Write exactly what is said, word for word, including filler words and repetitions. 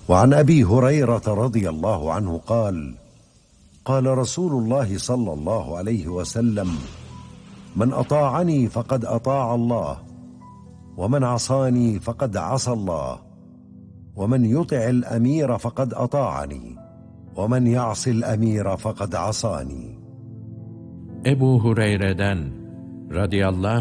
وعن أبي هريرة رضي الله عنه قال: قال رسول الله صلى الله عليه وسلم: من أطاعني فقد أطاع الله، ومن عصاني فقد عصى الله، ومن يطع الأمير فقد أطاعني، ومن يعص الأمير فقد عصاني. Ebu Hureyre'den radıyallahu